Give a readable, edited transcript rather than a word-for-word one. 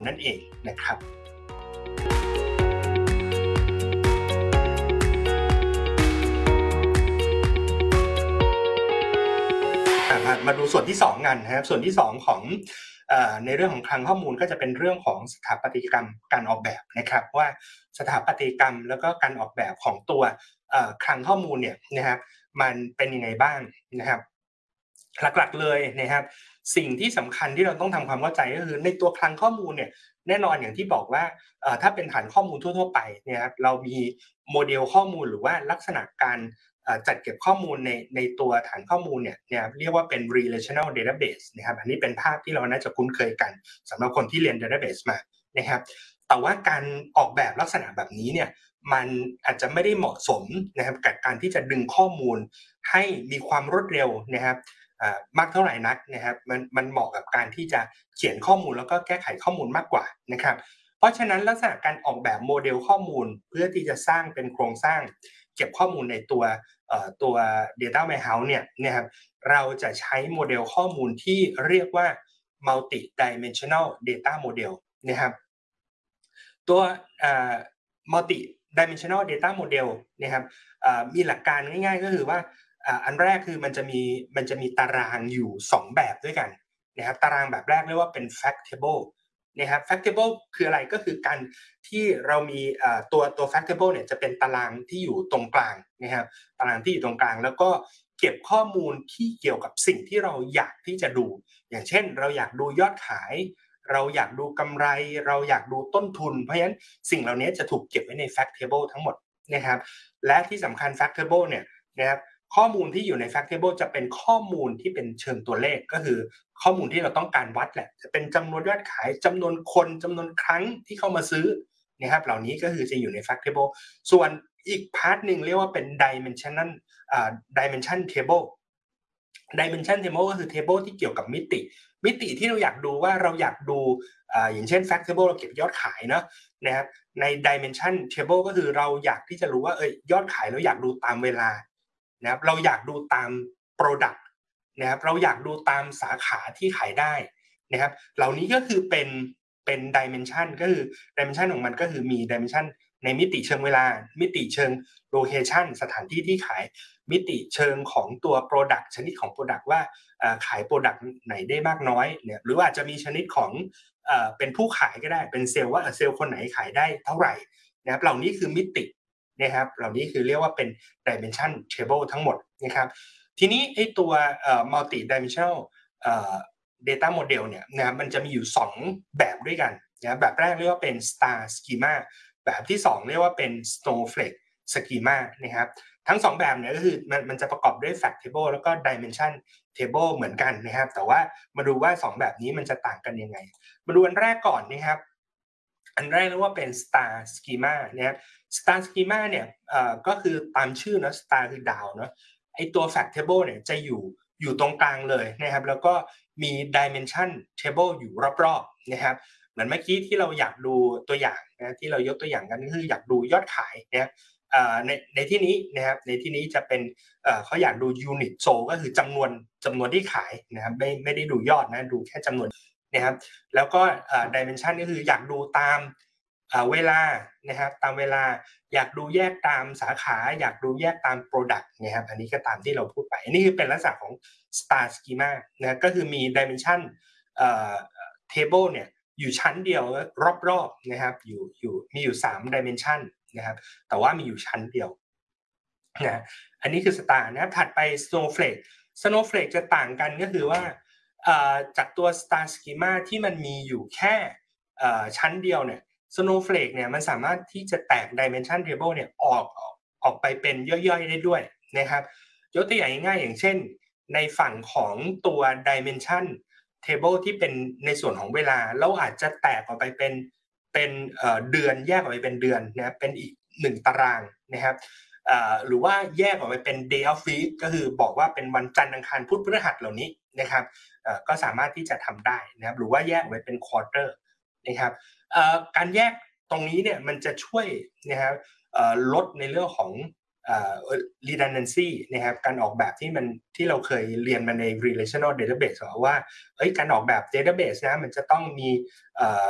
นั่นเองนะครับมาดูส่วนที่2กันนะครับส่วนที่2ของในเรื่องของคลังข้อมูลก็จะเป็นเรื่องของสถาปัตยกรรมการออกแบบนะครับว่าสถาปัตยกรรมแล้วก็การออกแบบของตัวคลังข้อมูลเนี่ยนะครับมันเป็นยังไงบ้างนะครับหลักๆเลยนะครับสิ่งที่สำคัญที่เราต้องทำความเข้าใจก็คือในตัวคลังข้อมูลเนี่ยแน่นอนอย่างที่บอกว่าถ้าเป็นฐานข้อมูลทั่วๆไปเนี่ยครับเรามีโมเดลข้อมูลหรือว่าลักษณะการจัดเก็บข้อมูลในตัวฐานข้อมูลเนี่ยเรียกว่าเป็น relational database นะครับอันนี้เป็นภาพที่เราน่าจะคุ้นเคยกันสำหรับคนที่เรียน database มานะครับแต่ว่าการออกแบบลักษณะแบบนี้เนี่ยมันอาจจะไม่ได้เหมาะสมนะครับกับการที่จะดึงข้อมูลให้มีความรวดเร็วนะครับมากเท่าไหร่นักนะครับมันเหมาะกับการที่จะเขียนข้อมูลแล้วก็แก้ไขข้อมูลมากกว่านะครับเพราะฉะนั้นลักษณะการออกแบบโมเดลข้อมูลเพื่อที่จะสร้างเป็นโครงสร้างเก็บข้อมูลในตัว data warehouse เนี่ยนะครับเราจะใช้โมเดลข้อมูลที่เรียกว่า multi dimensional data model นะครับตัวmulti dimensional data model นะครับมีหลักการง่ายๆก็คือว่าอันแรกคือมันจะมีตารางอยู่2แบบด้วยกันนะครับตารางแบบแรกเรียกว่าเป็น fact table นะครับ fact table คืออะไรก็คือการที่เรามีตัว fact table เนี่ยจะเป็นตารางที่อยู่ตรงกลางนะครับตารางที่อยู่ตรงกลางแล้วก็เก็บข้อมูลที่เกี่ยวกับสิ่งที่เราอยากที่จะดูอย่างเช่นเราอยากดูยอดขายเราอยากดูกำไรเราอยากดูต้นทุนเพราะฉะนั้นสิ่งเหล่านี้จะถูกเก็บไว้ใน fact table ทั้งหมดนะครับและที่สำคัญ fact table เนี่ยนะครับข้อมูลที่อยู่ใน fact table จะเป็นข้อมูลที่เป็นเชิงตัวเลขก็คือข้อมูลที่เราต้องการวัดแหละจะเป็นจำนวนยอดขายจำนวนคนจำนวนครั้งที่เข้ามาซื้อนะครับเหล่านี้ก็คือจะอยู่ใน fact table ส่วนอีกพาร์ทหนึ่งเรียกว่าเป็น dimension table dimension table ก็คือ table ที่เกี่ยวกับมิติที่เราอยากดูว่าเราอยากดูอย่างเช่น fact table เราเก็บยอดขายเนาะนะครับใน dimension table ก็คือเราอยากที่จะรู้ว่ายอดขายเราอยากดูตามเวลานะครับเราอยากดูตาม product นะครับเราอยากดูตามสาขาที่ขายได้นะครับเหล่านี้ก็คือเป็น dimension ก็คือ dimension ของมันก็คือมี dimension ในมิติเชิงเวลามิติเชิง location สถานที่ที่ขายมิติเชิงของตัว product ชนิดของ product ว่าขาย product ไหนได้มากน้อยเนี่ยหรือว่าอาจจะมีชนิดของเป็นผู้ขายก็ได้เป็นเซลล์ว่าเซลล์คนไหนขายได้เท่าไหร่นะครับเหล่านี้คือมิตินะครับเหล่านี้คือเรียกว่าเป็น dimension table ทั้งหมดนะครับทีนี้ไอ้ตัวmulti dimensional data model เนี่ยนะครับมันจะมีอยู่2แบบด้วยกันนะแบบแรกเรียกว่าเป็น star schema แบบที่2เรียกว่าเป็น snowflake schema นะครับทั้ง2แบบเนี่ยก็คือมันจะประกอบด้วย fact table แล้วก็ dimension table เหมือนกันนะครับแต่ว่ามาดูว่า2แบบนี้มันจะต่างกันยังไงมาดูอันแรกก่อนนะครับอันแรกเรียกว่าเป็น star schema นะครับ star schema เนี่ยก็คือตามชื่อนะ star คือดาวเนาะไอตัว fact table เนี่ยจะอยู่ตรงกลางเลยนะครับแล้วก็มี dimension table อยู่รอบๆนะครับเหมือนเมื่อกี้ที่เราอยากดูตัวอย่างนะที่เรายกตัวอย่างกันก็คืออยากดูยอดขายนะครับในที่นี้นะครับในที่นี้จะเป็นเขาอยากดู unit sold ก็คือจำนวนที่ขายนะครับไม่ได้ดูยอดนะดูแค่จำนวนนะครับแล้วก็dimension ก็คืออยากดูตามเวลานะครับตามเวลาอยากดูแยกตามสาขาอยากดูแยกตาม product นะครับอันนี้ก็ตามที่เราพูดไปอันนี้คือเป็นลักษณะของ star schema นะก็คือมี dimension table เนี่ยอยู่ชั้นเดียวรอบๆนะครับมีอยู่3 dimension นะครับแต่ว่ามีอยู่ชั้นเดียวนะอันนี้คือ star นะครับถัดไป snowflake จะต่างกันก็คือว่าจากตัว star schema ที่มันมีอยู่แค่ชั้นเดียวเนี่ย snowflake เนี่ยมันสามารถที่จะแตก dimension table เนี่ยออกไปเป็นย่อยๆได้ด้วยนะครับยกตัวอย่างง่ายๆอย่างเช่นในฝั่งของตัว dimension table ที่เป็นในส่วนของเวลาเราอาจจะแตกออกไปเป็นเดือนแยกออกไปเป็นเดือนนะครับเป็นอีก1ตารางนะครับหรือว่าแยกออกไปเป็น day of week ก็คือบอกว่าเป็นวันจันทร์อังคารพุธพฤหัสเหล่านี้นะครับก็สามารถที่จะทำได้นะครับหรือว่าแยกออกไปเป็น quarter นะครับการแยกตรงนี้เนี่ยมันจะช่วยนะครับลดในเรื่องของredundancy นะครับการออกแบบที่เราเคยเรียนมาใน relational database ว่าการออกแบบ database นะมันจะต้องมี